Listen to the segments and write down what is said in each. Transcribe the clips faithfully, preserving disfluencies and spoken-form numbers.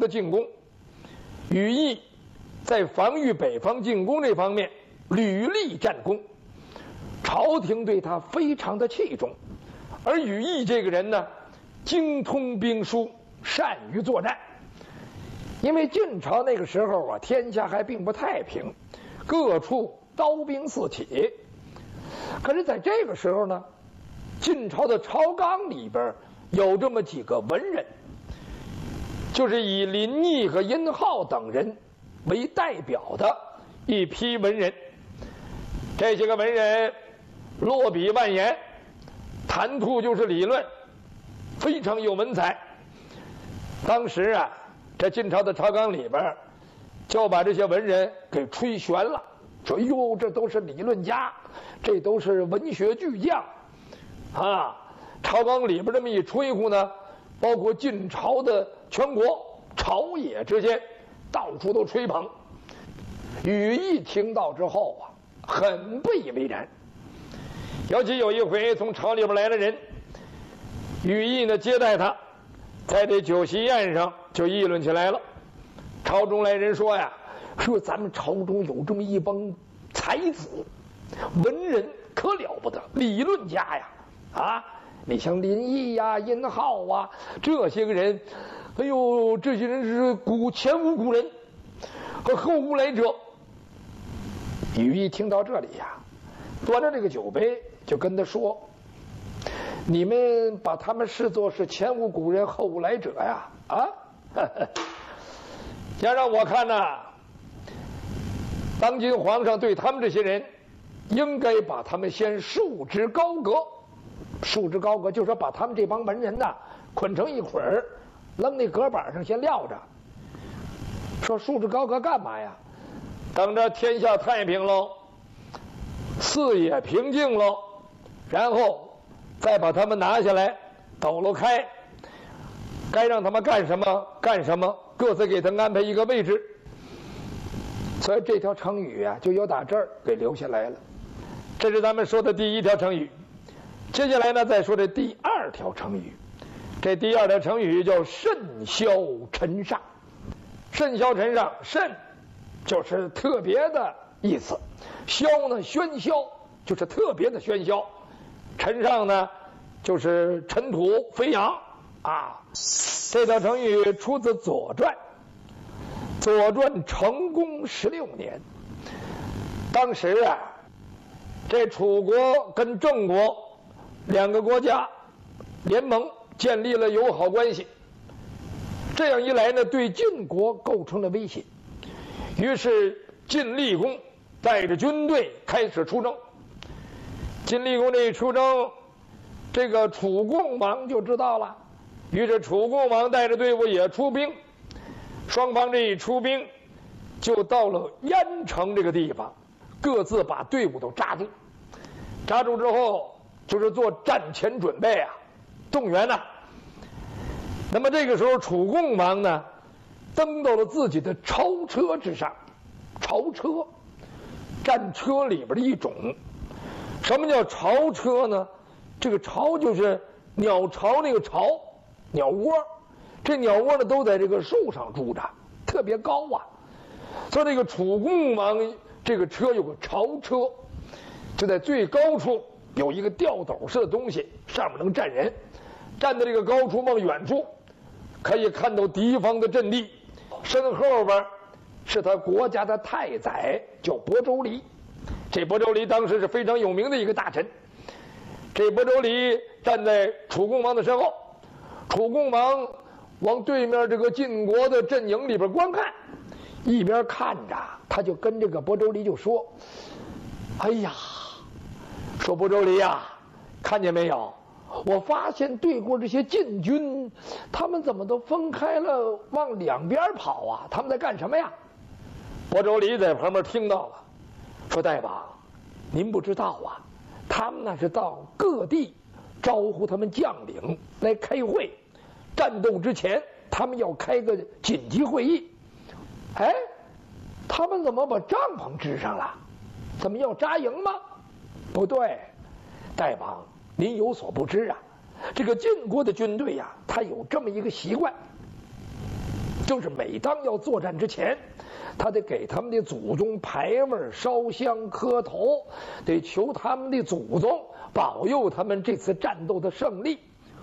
的进攻。羽翼在防御北方进攻这方面屡立战功，朝廷对他非常的器重。而羽翼这个人呢，精通兵书，善于作战。因为晋朝那个时候啊，天下还并不太平，各处刀兵四起。可是在这个时候呢，晋朝的朝纲里边有这么几个文人，就是以林毅和殷浩等人为代表的一批文人。这些个文人落笔万言，谈吐就是理论，非常有文采。当时啊，这晋朝的朝纲里边就把这些文人给吹悬了，说哟，这都是理论家，这都是文学巨匠啊。朝纲里边这么一吹呼呢，包括晋朝的全国朝野之间到处都吹捧。羽翼听到之后啊，很不以为然。尤其有一回从朝里边来了人，羽翼呢接待他，在这酒席宴上就议论起来了。朝中来人说呀，说咱们朝中有这么一帮才子文人，可了不得，理论家呀啊！你像林毅呀、殷浩啊这些个人，哎呦，这些人是古前无古人和后无来者。羽翼听到这里呀，端着这个酒杯就跟他说，你们把他们视作是前无古人后无来者呀啊！要让我看呐，当今皇上对他们这些人应该把他们先束之高阁。束之高阁就是说把他们这帮文人呐捆成一捆儿，扔那隔板上先撂着。说束之高阁干嘛呀？等着天下太平喽，四野平静喽，然后再把他们拿下来抖搂开，该让他们干什么干什么，各自给他安排一个位置。所以这条成语啊就由打这儿给留下来了。这是咱们说的第一条成语。接下来呢，再说这第二条成语。这第二条成语叫甚嚣尘上。甚嚣尘上，甚就是特别的意思，嚣呢喧嚣，就是特别的喧嚣，尘上呢就是尘土飞扬啊。这条成语出自《左传》，《左传》成公十六年，当时啊，这楚国跟郑国两个国家联盟建立了友好关系，这样一来呢，对晋国构成了威胁。于是晋厉公带着军队开始出征。晋厉公这一出征，这个楚共王就知道了，于是楚共王带着队伍也出兵。双方这一出兵，就到了郾城这个地方，各自把队伍都扎住。扎住之后，就是做战前准备啊，动员呐、啊。那么这个时候，楚共王呢，登到了自己的朝车之上。朝车，战车里边的一种。什么叫朝车呢？这个巢就是鸟巢那个巢，鸟窝。这鸟窝呢都在这个树上住着，特别高啊。所以这个楚共王这个车有个朝车，就在最高处有一个吊斗式的东西，上面能站人。站在这个高处往远处可以看到敌方的阵地，身后边是他国家的太宰，叫亳州离。这亳州离当时是非常有名的一个大臣。这亳州离站在楚共王的身后，楚共王往对面这个晋国的阵营里边观看，一边看着，他就跟这个亳州离就说：“哎呀，说亳州离呀，看见没有？我发现对过这些晋军，他们怎么都分开了，往两边跑啊？他们在干什么呀？”亳州离在旁边听到了，说：“大王，您不知道啊，他们那是到各地招呼他们将领来开会，战斗之前他们要开个紧急会议。哎，他们怎么把帐篷支上了？怎么要扎营吗？不对，大王，您有所不知啊，这个晋国的军队呀、啊，他有这么一个习惯， 就是每当要作战之前，他得给他们的祖宗牌位、烧香磕头，得求他们的祖宗保佑他们这次战斗的胜利。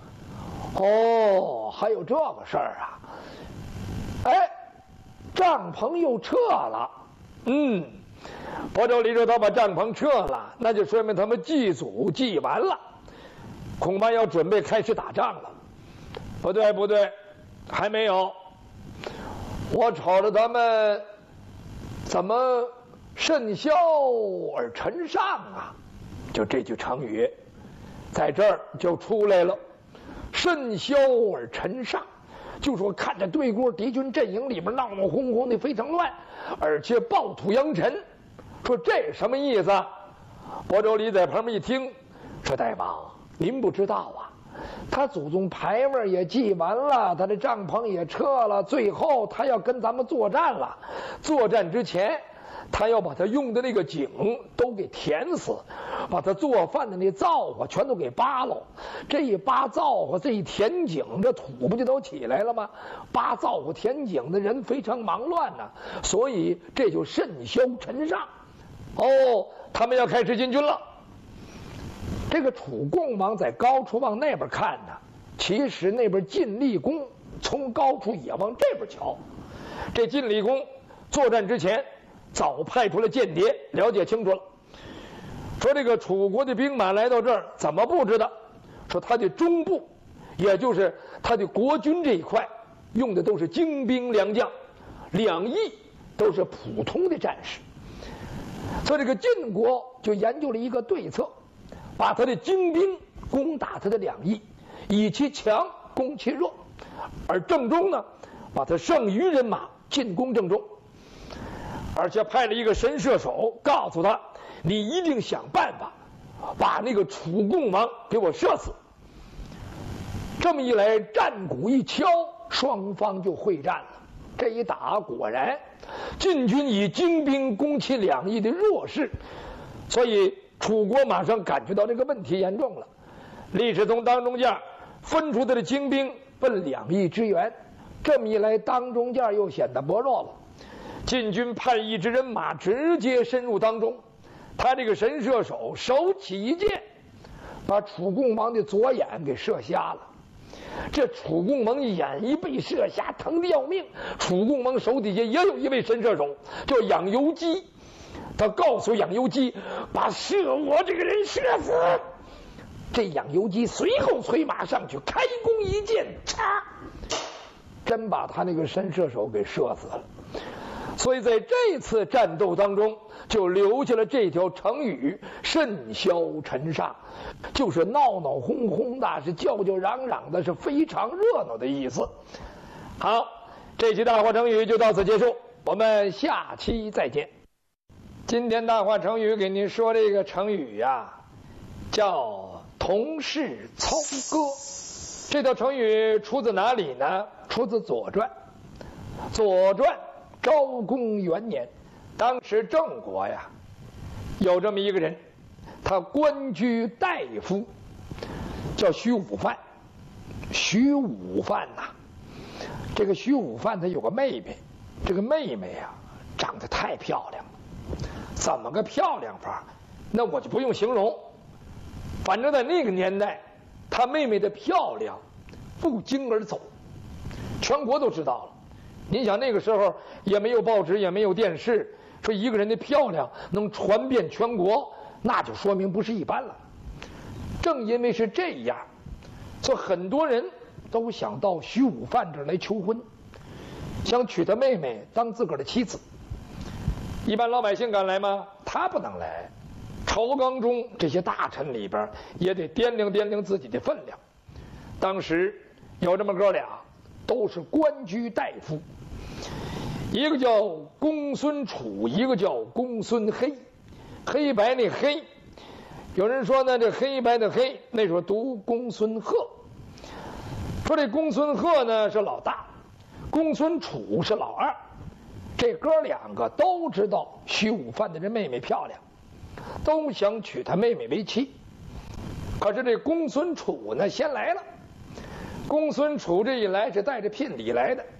哦，还有这个事儿啊！哎，帐篷又撤了。嗯，亳州里说他把帐篷撤了，那就说明他们祭祖祭完了，恐怕要准备开始打仗了。不对，不对，还没有。我瞅着他们怎么甚嚣而陈上啊？就这句成语，在这儿就出来了。甚嚣而陈上，就说看着对过敌军阵营里边闹闹哄哄的非常乱，而且暴土扬尘。说这什么意思啊？亳州里在旁边一听，说大王您不知道啊，他祖宗牌位也祭完了，他的帐篷也撤了，最后他要跟咱们作战了。作战之前他要把他用的那个井都给填死，把他做饭的那灶火全都给扒了。这一扒灶火，这一填井，这土不就都起来了吗？扒灶火填井的人非常忙乱呐、啊，所以这就甚嚣尘上。哦，他们要开始进军了。这个楚共王在高处往那边看呢，其实那边晋厉公从高处也往这边瞧。这晋厉公作战之前早派出了间谍，了解清楚了，说这个楚国的兵马来到这儿怎么布置的？说他的中部，也就是他的国军这一块，用的都是精兵良将，两翼都是普通的战士。所以这个晋国就研究了一个对策，把他的精兵攻打他的两翼，以其强攻其弱，而郑中呢，把他剩余人马进攻郑中，而且派了一个神射手，告诉他你一定想办法把那个楚共王给我射死。这么一来，战鼓一敲，双方就会战了。这一打，果然晋军以精兵攻其两翼的弱势，所以楚国马上感觉到这个问题严重了。李世从当中间分出他的精兵奔两翼支援，这么一来，当中间又显得薄弱了。晋军派一支人马直接深入当中，他这个神射手手起一箭，把楚共王的左眼给射瞎了。这楚共王眼一被射瞎，疼得要命。楚共王手底下也有一位神射手，叫养由基。他告诉养由基，把射我这个人射死。这养由基随后催马上去，开弓一箭，嚓，真把他那个神射手给射死了。所以在这次战斗当中，就留下了这条成语“甚嚣尘上”，就是闹闹哄哄的，是叫叫嚷嚷的，是非常热闹的意思。好，这期大话成语就到此结束，我们下期再见。今天大话成语给您说这个成语呀、啊，叫同室操戈。这条成语出自哪里呢？出自《左传》。《左传》昭公元年，当时郑国呀，有这么一个人，他官居大夫，叫徐武范。徐武范呐、啊，这个徐武范他有个妹妹，这个妹妹呀、啊，长得太漂亮了。怎么个漂亮法？那我就不用形容。反正在那个年代，他妹妹的漂亮不胫而走，全国都知道了。您想那个时候也没有报纸，也没有电视，说一个人的漂亮能传遍全国，那就说明不是一般了。正因为是这样，所以很多人都想到徐武范这儿来求婚，想娶他妹妹当自个儿的妻子。一般老百姓敢来吗？他不能来。朝纲中这些大臣里边也得掂量掂量自己的分量。当时有这么哥俩，都是官居大夫，一个叫公孙楚，一个叫公孙黑。黑白那黑，有人说呢，这黑白的黑那时候读公孙贺。说这公孙贺呢是老大，公孙楚是老二。这哥两个都知道徐武范的这妹妹漂亮，都想娶她妹妹为妻。可是这公孙楚呢先来了。公孙楚这一来是带着聘礼来的，